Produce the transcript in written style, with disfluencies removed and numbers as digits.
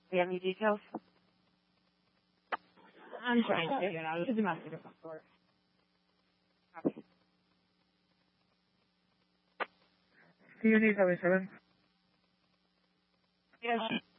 Do you have any details? I'm trying to figure it out. It's a master of passport. Copy. CUD 77. Yes.